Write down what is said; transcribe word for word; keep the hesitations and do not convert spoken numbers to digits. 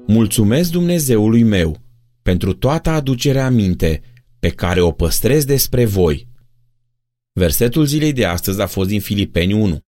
Mulțumesc Dumnezeului meu pentru toată aducerea aminte pe care o păstrez despre voi. Versetul zilei de astăzi a fost din Filipeni unu.